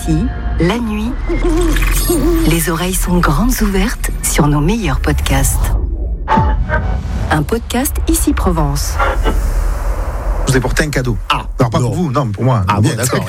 Ici, la nuit, les oreilles sont grandes ouvertes sur nos meilleurs podcasts. Un podcast Ici Provence. Je vous ai porté un cadeau. Ah, alors pas non. pour vous, non, pour moi. Ah Bien, bon, d'accord.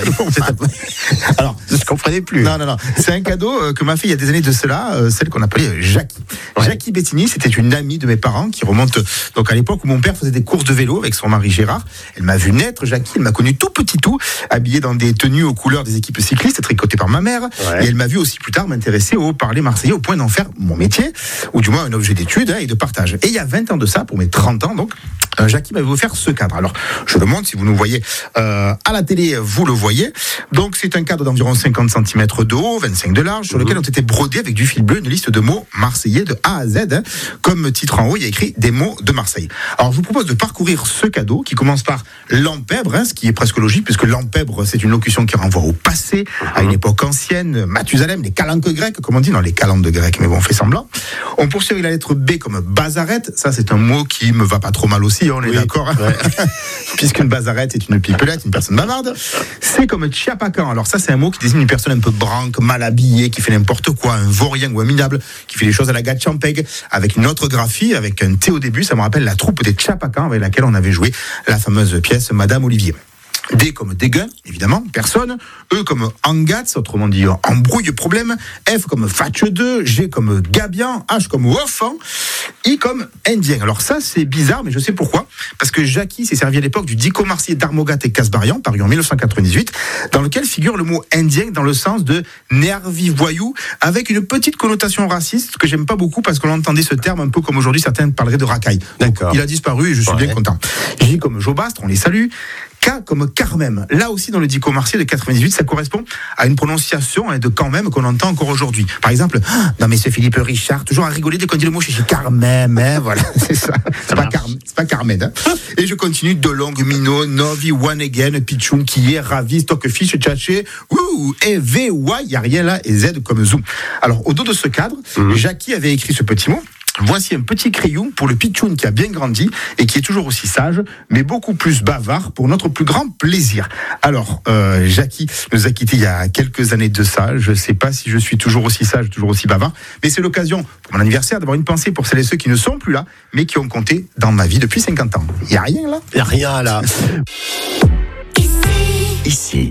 Alors, je ne comprenais plus. Non. C'est un cadeau que m'a fait il y a des années de cela, celle qu'on appelait Jackie. Ouais. Jackie Bettini, c'était une amie de mes parents qui remonte donc à l'époque où mon père faisait des courses de vélo avec son mari Gérard. Elle m'a vu naître, Jackie, elle m'a connu tout, habillé dans des tenues aux couleurs des équipes cyclistes, tricotées par ma mère. Ouais. Et elle m'a vu aussi plus tard m'intéresser au parler marseillais au point d'en faire mon métier, ou du moins un objet d'étude et de partage. Et il y a 20 ans de ça, pour mes 30 ans donc, Jackie m'avait offert ce cadre. Alors, je le montre, si vous nous voyez à la télé, vous le voyez. Donc, c'est un cadre d'environ 50 cm de haut, 25 de large, sur lequel ont été brodés avec du fil bleu une liste de mots marseillais de A à Z. Comme titre en haut, il y a écrit des mots de Marseille. Alors, je vous propose de parcourir ce cadeau qui commence par l'empèbre, ce qui est presque logique, puisque l'empèbre, c'est une locution qui renvoie au passé, à une époque ancienne, Mathusalem, les calanques grecques, comme on dit, non, les calendes grecques, mais bon, on fait semblant. On poursuit avec la lettre B comme bazarette. Ça, c'est un mot qui me va pas trop mal aussi, on est d'accord, hein. Ouais. Puisqu'une bazarette est une pipelette, une personne bavarde. C'est comme tchiapacan. Alors ça, c'est un mot qui désigne une personne un peu branque, mal habillée, qui fait n'importe quoi, un vaurien ou un minable, qui fait les choses à la Gatchampeg, avec une autre graphie, avec un T au début. Ça me rappelle la troupe des tchiapacans avec laquelle on avait joué la fameuse pièce Madame Olivier. D comme dégueu, évidemment, personne. E comme engatz, autrement dit embrouille, problème. F comme fatcheux, G comme gabian, H comme offant, I comme indien. Alors ça, c'est bizarre, mais je sais pourquoi. Parce que Jackie s'est servi à l'époque du dico marseillais d'Armogat et Casbarian, paru en 1998, dans lequel figure le mot indien dans le sens de nervi voyou, avec une petite connotation raciste que j'aime pas beaucoup parce qu'on entendait ce terme un peu comme aujourd'hui certains parleraient de racaille. D'accord. Il a disparu et je suis bien content. J comme Jobastre, on les salue. K comme Carmem. Là aussi, dans le dico marseillais de 98, ça correspond à une prononciation de quand même qu'on entend encore aujourd'hui. Par exemple, non mais ce Philippe Richard, toujours à rigoler dès qu'on dit le mot chez Carmem, hein, voilà, c'est ça. C'est pas Carmen. Hein. Et je continue de longue Mino, Novi, One Again, Pichun, qui est ravi, Stockfish, Tchatché, et V, Y, il n'y a rien là, et Z comme Zoom. Alors, au dos de ce cadre, Jackie avait écrit ce petit mot. Voici un petit crayon pour le pitchoun qui a bien grandi et qui est toujours aussi sage, mais beaucoup plus bavard pour notre plus grand plaisir. Alors, Jackie nous a quittés il y a quelques années de ça. Je ne sais pas si je suis toujours aussi sage, toujours aussi bavard, mais c'est l'occasion pour mon anniversaire d'avoir une pensée pour celles et ceux qui ne sont plus là, mais qui ont compté dans ma vie depuis 50 ans. Il n'y a rien là ? Il n'y a rien là. Ici.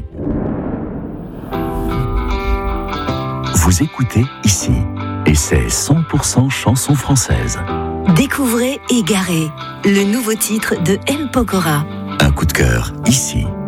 Vous écoutez Ici. Et c'est 100% chanson française. Découvrez Égaré, le nouveau titre de M. Pokora. Un coup de cœur, ici.